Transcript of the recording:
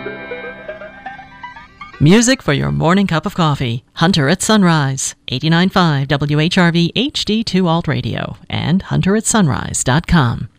Music for your morning cup of coffee. Hunter at Sunrise, 89.5 WHRV HD2 Alt Radio, and hunteratsunrise.com.